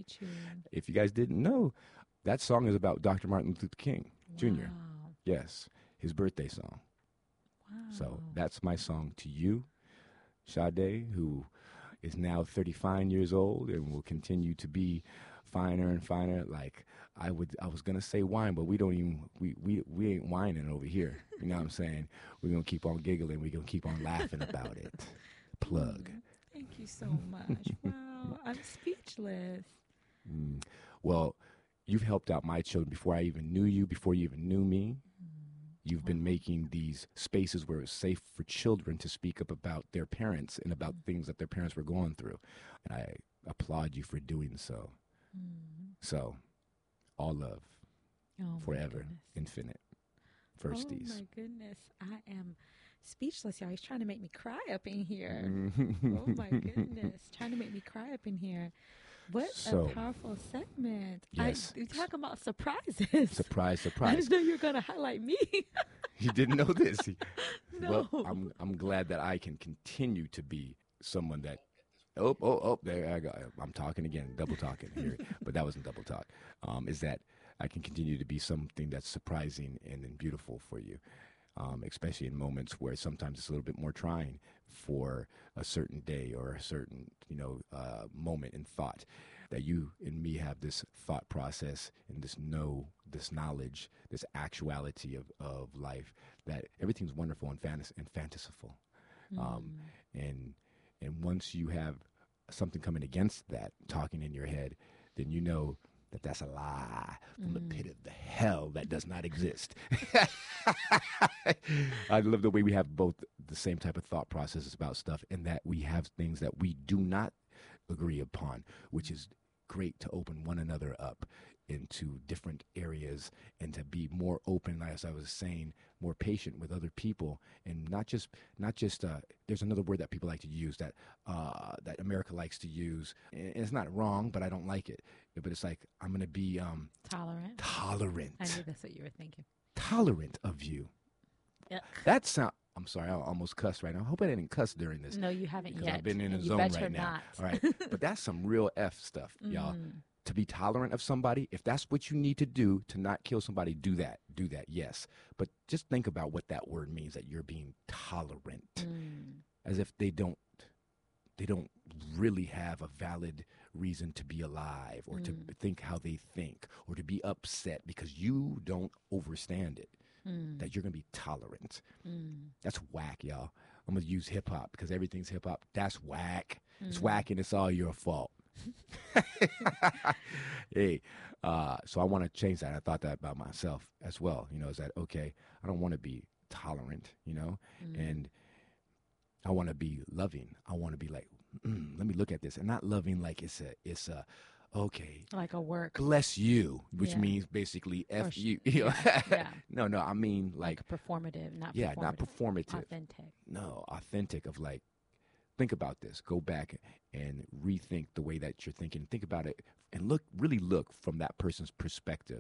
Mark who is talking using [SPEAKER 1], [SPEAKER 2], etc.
[SPEAKER 1] meet you.
[SPEAKER 2] If you guys didn't know, that song is about Dr. Martin Luther King Jr.
[SPEAKER 1] Wow.
[SPEAKER 2] Yes, his birthday song.
[SPEAKER 1] Wow.
[SPEAKER 2] So that's my song to you, Sade, who is now 35 years old and will continue to be finer and finer. Like I was gonna say wine, but we don't even we ain't whining over here. You know what I'm saying? We're gonna keep on giggling. We're gonna keep on laughing about it. Plug.
[SPEAKER 1] Thank you so much. Wow, I'm speechless.
[SPEAKER 2] Well, you've helped out my children before I even knew you, before you even knew me. You've been making these spaces where it's safe for children to speak up about their parents and about things that their parents were going through. And I applaud you for doing so. So, all love,
[SPEAKER 1] Oh, my
[SPEAKER 2] forever,
[SPEAKER 1] goodness.
[SPEAKER 2] infinite,
[SPEAKER 1] Oh
[SPEAKER 2] firsties.
[SPEAKER 1] my goodness, I am speechless, y'all. He's trying to make me cry up in here.
[SPEAKER 2] Mm-hmm.
[SPEAKER 1] Oh my goodness, trying to make me cry up in here. What
[SPEAKER 2] So,
[SPEAKER 1] a powerful segment.
[SPEAKER 2] yes.
[SPEAKER 1] You talk about surprises.
[SPEAKER 2] Surprise,
[SPEAKER 1] I
[SPEAKER 2] surprise.
[SPEAKER 1] didn't know you were going to highlight me.
[SPEAKER 2] You didn't know this.
[SPEAKER 1] No.
[SPEAKER 2] Well, I'm glad that I can continue to be someone that. Oh! There I go. I'm talking again, double talking here, but that wasn't double talk. Is that I can continue to be something that's surprising and then beautiful for you, especially in moments where sometimes it's a little bit more trying for a certain day or a certain moment in thought. That you and me have this thought process and this knowledge, this actuality of life, that everything's wonderful and fantastical. And once you have something coming against that, talking in your head, then you know that that's a lie from the pit of the hell that does not exist. I love the way we have both the same type of thought processes about stuff, and that we have things that we do not agree upon, which is great to open one another up into different areas and to be more open, as I was saying, more patient with other people, and not just there's another word that people like to use that America likes to use, and it's not wrong, but I don't like it. But it's like, I'm going to be
[SPEAKER 1] Tolerant.
[SPEAKER 2] tolerant.
[SPEAKER 1] I knew that's what you were thinking.
[SPEAKER 2] Tolerant of you.
[SPEAKER 1] Yeah.
[SPEAKER 2] That sound. I'm sorry, I almost cussed right now. I hope I didn't cuss during this.
[SPEAKER 1] No, you haven't
[SPEAKER 2] Because
[SPEAKER 1] yet.
[SPEAKER 2] I've been in a
[SPEAKER 1] and you
[SPEAKER 2] zone
[SPEAKER 1] better
[SPEAKER 2] right now.
[SPEAKER 1] not.
[SPEAKER 2] All right. But that's some real F stuff, y'all. To be tolerant of somebody, if that's what you need to do to not kill somebody, do that. Do that, yes. But just think about what that word means, that you're being tolerant. As if they don't really have a valid reason to be alive, or to think how they think, or to be upset because you don't understand it. That you're going to be tolerant. That's whack, y'all. I'm going to use hip hop because everything's hip hop. That's whack. It's whack and it's all your fault. Hey, so I want to change that. I thought that about myself as well. Is that okay? I don't want to be tolerant, and I want to be loving. I want to be like, let me look at this, and not loving like it's a okay,
[SPEAKER 1] Like a work.
[SPEAKER 2] bless you, which
[SPEAKER 1] Yeah.
[SPEAKER 2] means basically
[SPEAKER 1] Or
[SPEAKER 2] F you.
[SPEAKER 1] yeah.
[SPEAKER 2] No, I mean like
[SPEAKER 1] Performative, not
[SPEAKER 2] yeah,
[SPEAKER 1] performative.
[SPEAKER 2] not performative.
[SPEAKER 1] Authentic.
[SPEAKER 2] No, authentic of like, think about this. Go back and rethink the way that you're thinking. Think about it and really look from that person's perspective.